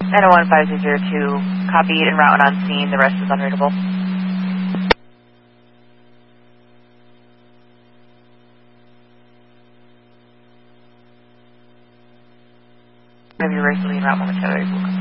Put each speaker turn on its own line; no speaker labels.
901-5002, copied en route and on scene. The rest is unreadable. Have your race lead route momentarily.